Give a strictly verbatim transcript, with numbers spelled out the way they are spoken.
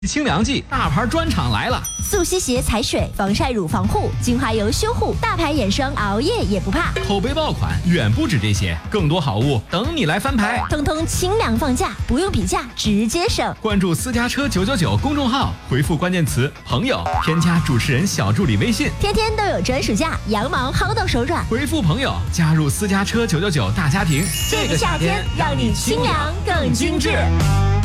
清凉季大牌专场来了， 速吸鞋踩水，防晒乳防护，精华油修护，大牌眼霜熬夜也不怕。 口碑爆款远不止这些，更多好物等你来翻牌， 通通清凉放价，不用比价直接省。 关注私家车九九九公众号，回复关键词朋友，添加主持人小助理微信， 天天都有专属价，羊毛薅到手软。 回复朋友加入私家车九九九大家庭， 这个夏天让你清凉更精致。